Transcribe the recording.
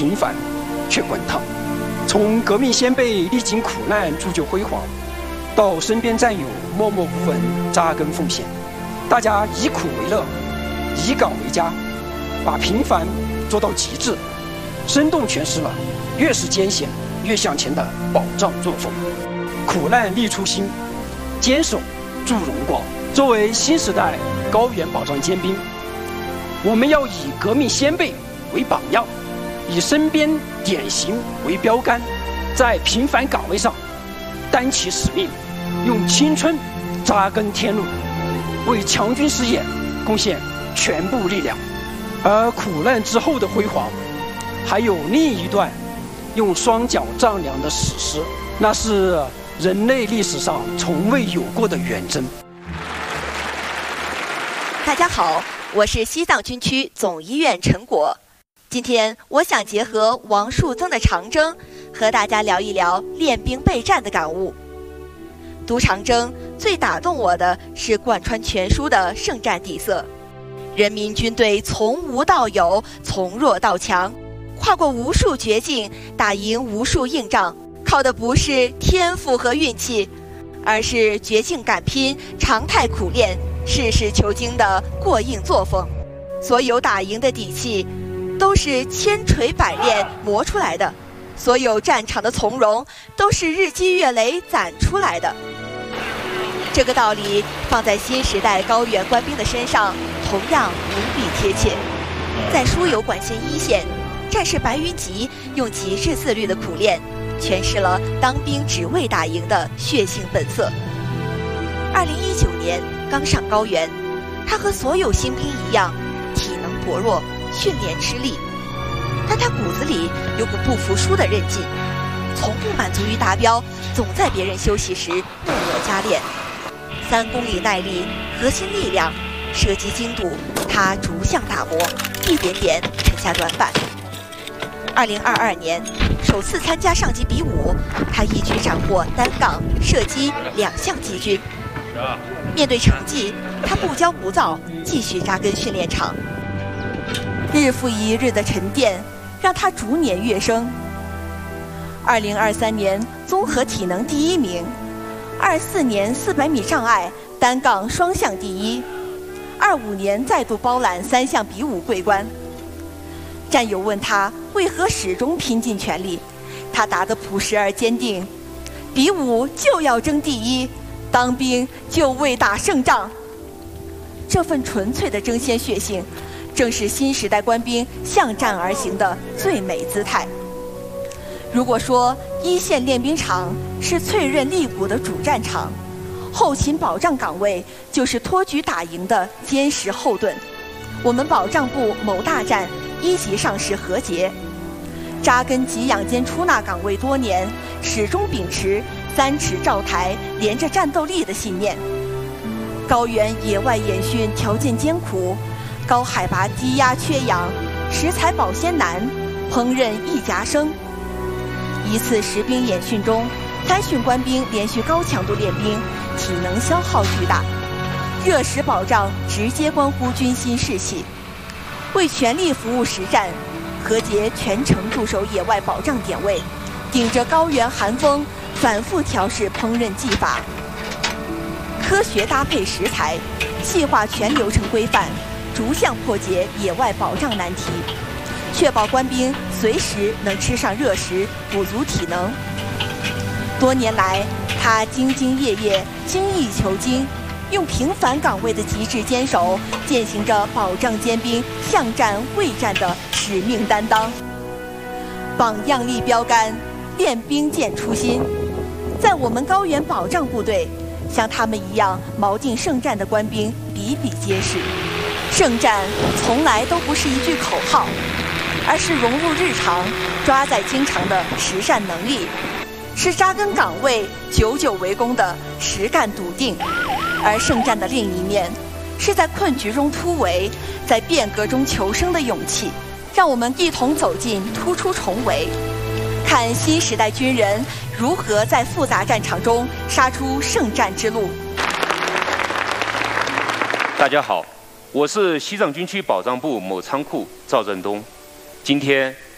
平凡却滚烫。从革命先辈历经苦难铸就辉煌，到身边战友默默无闻扎根奉献，大家以苦为乐，以岗为家，把平凡做到极致，生动诠释了越是艰险越向前的保障作风。苦难立初心，坚守铸荣光。作为新时代高原保障尖兵，我们要以革命先辈为榜样，以身边典型为标杆，在平凡岗位上担起使命，用青春扎根天路，为强军事业贡献全部力量。而苦难之后的辉煌，还有另一段用双脚丈量的史诗，那是人类历史上从未有过的远征。 大家好，我是西藏军区总医院陈果。今天我想结合王树增的长征，和大家聊一聊练兵备战的感悟。读长征最打动我的是贯穿全书的圣战底色。人民军队从无到有，从弱到强，跨过无数绝境，打赢无数硬仗，靠的不是天赋和运气，而是绝境敢拼、常态苦练、实事求精的过硬作风。所有打赢的底气都是千锤百炼磨出来的，所有战场的从容都是日积月累攒出来的。这个道理放在新时代高原官兵的身上同样无比贴切。在输油管线一线，战士白云吉用极致自律的苦练，诠释了当兵只为打赢的血性本色。2019年刚上高原，他和所有新兵一样，体能薄弱，训练吃力，但他骨子里有股不服输的韧劲，从不满足于达标，总在别人休息时默默加练。3公里耐力、核心力量、射击精度，他逐项打磨，一点点沉下短板。2022年首次参加上级比武，他一举斩获单杠、射击2项季军。面对成绩，他不骄不躁，继续扎根训练场。日复一日的沉淀，让他逐年跃升。2023年综合体能第1名，24年400米障碍单杠双项第1， 25年再度包揽3项比武桂冠。战友问他为何始终拼尽全力，他答得朴实而坚定：比武就要争第1，当兵就为打胜仗。这份纯粹的争先血性，正是新时代官兵向战而行的最美姿态。如果说一线练兵场是淬刃立骨的主战场，后勤保障岗位就是托举打赢的坚实后盾。我们保障部某大站1级上士何杰，扎根给养间出纳岗位多年，始终秉持3尺照台，连着战斗力的信念。高原野外演训条件艰苦，高海拔低压缺氧，食材保鲜难，烹饪易夹生。一次实兵演训中，参训官兵连续高强度练兵，体能消耗巨大，热食保障直接关乎军心士气。为全力服务实战，何杰全程驻守野外保障点位，顶着高原寒风，反复调试烹饪技法，科学搭配食材，细化全流程规范，逐项破解野外保障难题，确保官兵随时能吃上热食，补足体能。多年来，他兢兢业业，精益求精，用平凡岗位的极致坚守，践行着保障尖兵向战为战的使命担当。榜样立标杆，练兵见初心。在我们高原保障部队，像他们一样锚定胜战的官兵比比皆是。胜战从来都不是一句口号，而是融入日常、抓在经常的实战能力，是扎根岗位、久久为功的实干笃定。而胜战的另一面，是在困局中突围，在变革中求生的勇气。让我们一同走进突出重围，看新时代军人如何在复杂战场中杀出胜战之路。 大家好，我是西藏军区保障部某仓库赵振东。今天